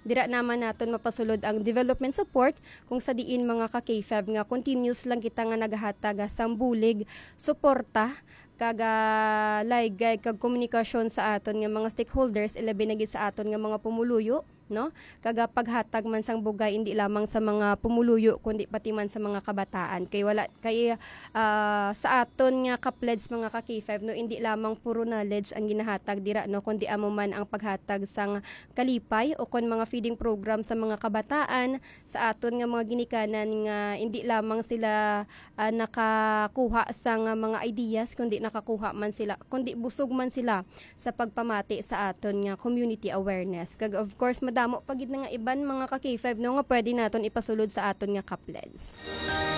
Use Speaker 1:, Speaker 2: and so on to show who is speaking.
Speaker 1: dira naman naton mapasulod ang development support kung sa diin mga ka K5 nga continuous lang kita nga naghatag sang bulig suporta kaga laygay kag komunikasyon sa aton nga mga stakeholders ilabi na gid sa aton nga mga pumuluyo, no? Kaga paghatag man sang bugay hindi lamang sa mga pumuluyo kundi pati man sa mga kabataan kay wala kay sa aton nga ka-pledge mga ka K5 no hindi lamang puro knowledge ang ginahatag dira no kundi amo man ang paghatag sang kalipay o kon mga feeding program sa mga kabataan sa aton nga mga ginikanan nga hindi lamang sila nakakuha sang mga ideas kundi nakakuha man sila kundi busog man sila sa pagpamati sa aton nga community awareness kag of course madamo pagid na nga iban mga ka K5 no nga pwede naton ipasulod sa aton nga ka-pledge.